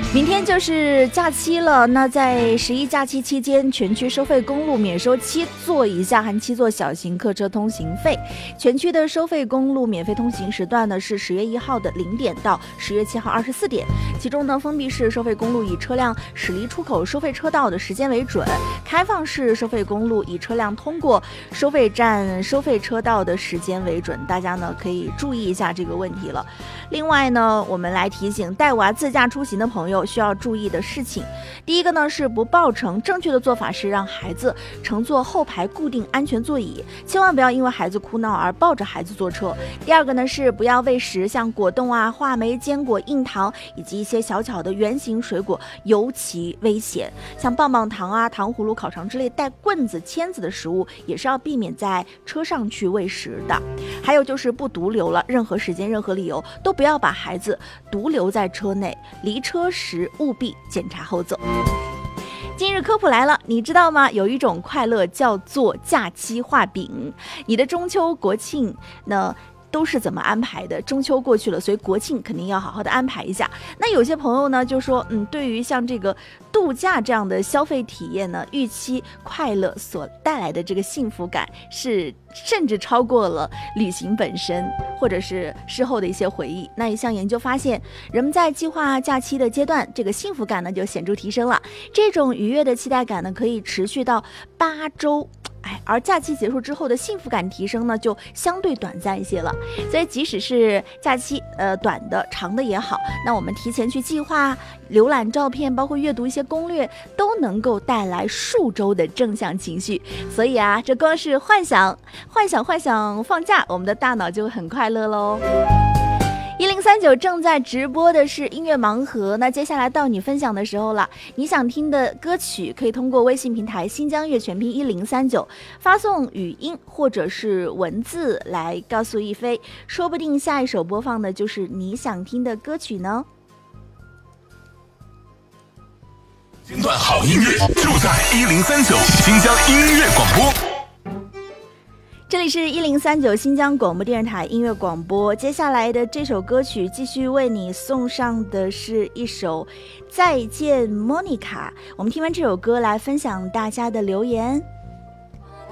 明天就是假期了，那在11假期期间，全区收费公路免收7座以下含7座小型客车通行费。全区的收费公路免费通行时段呢是10月1号的0点到10月7号24点。其中呢，封闭式收费公路以车辆驶离出口收费车道的时间为准，开放式收费公路以车辆通过收费站收费车道的时间为准。大家呢可以注意一下这个问题了。另外呢，我们来提醒带娃自驾出行的朋友需要注意的事情。第一个呢是不抱乘，正确的做法是让孩子乘坐后排固定安全座椅，千万不要因为孩子哭闹而抱着孩子坐车。第二个呢是不要喂食像果冻啊、话梅、坚果、硬糖以及一些小巧的圆形水果，尤其危险。像棒棒糖啊、糖葫芦、烤肠之类带棍子、签子的食物也是要避免在车上去喂食的。还有就是不独留了，任何时间、任何理由都不要把孩子独留在车内，离车时务必检查后走。今日科普来了，你知道吗？有一种快乐叫做假期画饼。你的中秋、国庆呢都是怎么安排的？中秋过去了，所以国庆肯定要好好的安排一下。那有些朋友呢就说，对于像这个度假这样的消费体验呢，预期快乐所带来的这个幸福感是甚至超过了旅行本身，或者是事后的一些回忆。那一项研究发现，人们在计划假期的阶段，这个幸福感呢就显著提升了。这种愉悦的期待感呢，可以持续到8周。而假期结束之后的幸福感提升呢，就相对短暂一些了。所以即使是假期短的、长的也好，那我们提前去计划、浏览照片，包括阅读一些攻略，都能够带来数周的正向情绪。所以啊，这光是幻想放假，我们的大脑就很快乐喽。1039正在直播的是音乐盲盒，那接下来到你分享的时候了。你想听的歌曲可以通过微信平台新疆乐全拼1039发送语音或者是文字来告诉一飞，说不定下一首播放的就是你想听的歌曲呢。 间断好音乐就在1039新疆音乐广播。 这里是1039新疆广播电视台音乐广播，接下来的这首歌曲继续为你送上的是一首再见莫妮卡。我们听完这首歌来分享大家的留言。